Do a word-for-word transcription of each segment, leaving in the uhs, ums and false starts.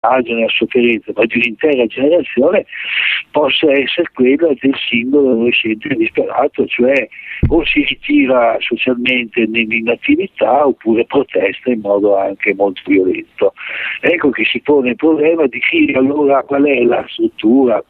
nella sofferenza, ma di un'intera generazione, possa essere quella del singolo adolescente disperato, cioè o si ritira socialmente nell'inattività oppure protesta in modo anche molto violento. Ecco che si pone il problema di chi allora qual è la struttura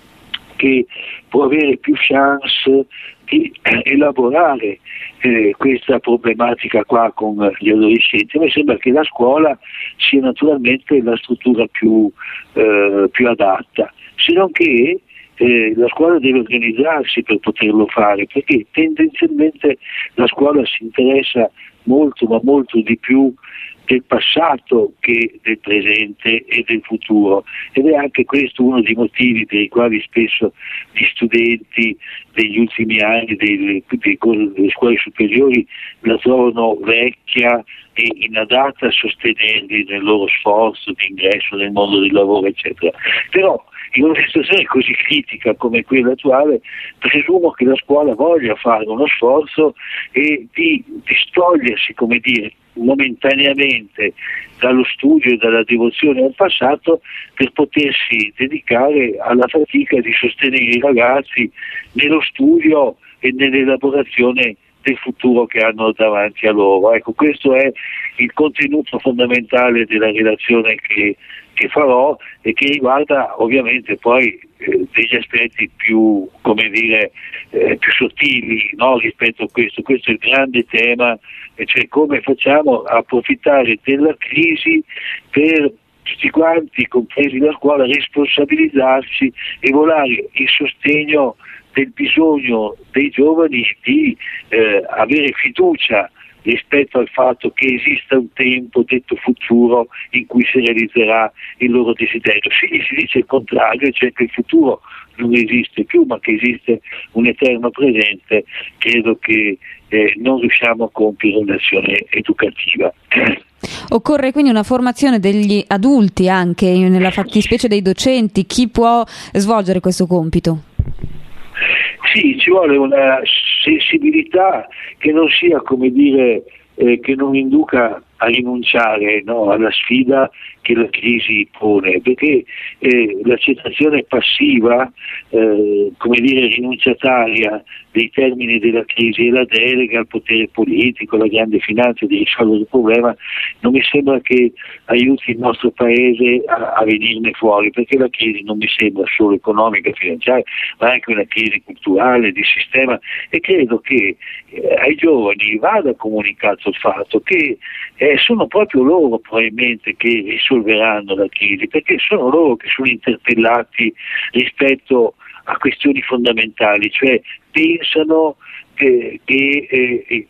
che può avere più chance di elaborare eh, questa problematica qua con gli adolescenti. A me sembra che la scuola sia naturalmente la struttura più, eh, più adatta, se non che eh, la scuola deve organizzarsi per poterlo fare, perché tendenzialmente la scuola si interessa molto, ma molto di più del passato che del presente e del futuro, ed è anche questo uno dei motivi per i quali spesso gli studenti degli ultimi anni delle, delle scuole superiori la trovano vecchia e inadatta a sostenerli nel loro sforzo di ingresso nel mondo del lavoro, eccetera. Però in una situazione così critica come quella attuale presumo che la scuola voglia fare uno sforzo e di distogliersi, come dire, momentaneamente dallo studio e dalla devozione al passato per potersi dedicare alla fatica di sostenere i ragazzi nello studio e nell'elaborazione del futuro che hanno davanti a loro. Ecco, questo è il contenuto fondamentale della relazione che, che farò e che riguarda ovviamente poi eh, degli aspetti più, come dire, eh, più sottili, no, rispetto a questo. Questo è il grande tema, e cioè come facciamo a approfittare della crisi per tutti quanti, compresi la scuola, responsabilizzarsi e volare il sostegno del bisogno dei giovani di eh, avere fiducia rispetto al fatto che esista un tempo detto futuro in cui si realizzerà il loro desiderio. Se si dice il contrario, cioè che il futuro non esiste più ma che esiste un eterno presente, credo che eh, non riusciamo a compiere un'azione educativa. Occorre quindi una formazione degli adulti, anche nella fattispecie dei docenti. Chi può svolgere questo compito? Sì, ci vuole una sensibilità che non sia, come dire, eh, che non induca a rinunciare, no, alla sfida che la crisi pone, perché eh, l'accettazione passiva, eh, come dire, rinunciataria dei termini della crisi e la delega al potere politico, alla grande finanza di risolvere il problema, non mi sembra che aiuti il nostro paese a, a venirne fuori, perché la crisi non mi sembra solo economica e finanziaria, ma anche una crisi culturale, di sistema, e credo che eh, ai giovani vada comunicato il fatto che eh, sono proprio loro probabilmente che risolveranno la crisi, perché sono loro che sono interpellati rispetto a questioni fondamentali, cioè pensano che, che eh, eh,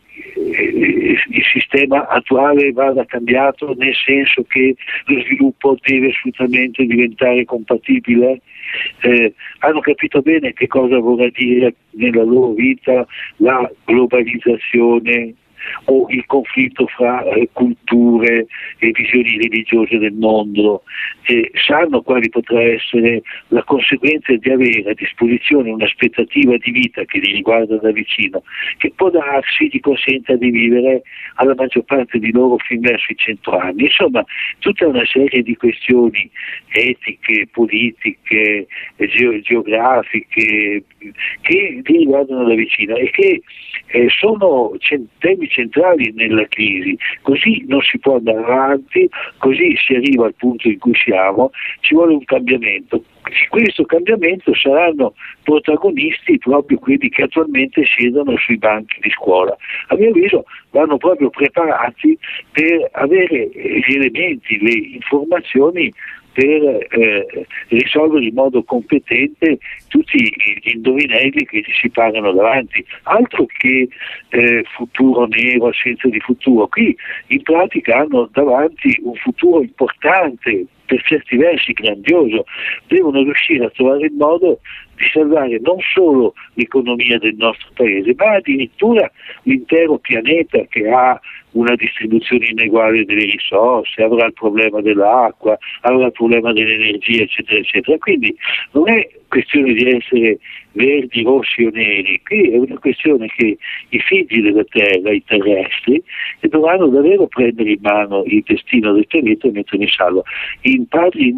il sistema attuale vada cambiato, nel senso che lo sviluppo deve assolutamente diventare compatibile. Eh, hanno capito bene che cosa vorrà dire nella loro vita la globalizzazione o il conflitto fra eh, culture e visioni religiose del mondo, eh, sanno quali potrà essere la conseguenza di avere a disposizione un'aspettativa di vita che li riguarda da vicino, che può darsi gli consenta di vivere alla maggior parte di loro fin verso i cento anni. Insomma, tutta una serie di questioni etiche, politiche, ge- geografiche che li riguardano da vicino e che eh, sono temi centrali nella crisi. Così non si può andare avanti, così si arriva al punto in cui siamo, ci vuole un cambiamento. Di questo cambiamento saranno protagonisti proprio quelli che attualmente siedono sui banchi di scuola. A mio avviso vanno proprio preparati per avere gli elementi, le informazioni per eh, risolvere in modo competente tutti gli indovinelli che ci si pagano davanti, altro che eh, futuro nero, assenza di futuro. Qui in pratica hanno davanti un futuro importante, per certi versi grandioso, devono riuscire a trovare il modo di salvare non solo l'economia del nostro paese, ma addirittura l'intero pianeta, che ha una distribuzione ineguale delle risorse, avrà il problema dell'acqua, avrà il problema dell'energia, eccetera, eccetera. Quindi non è questione di essere verdi, rossi o neri, qui è una questione che i figli della terra, i terrestri, dovranno davvero prendere in mano il destino del pianeta e metterlo in salvo. In padri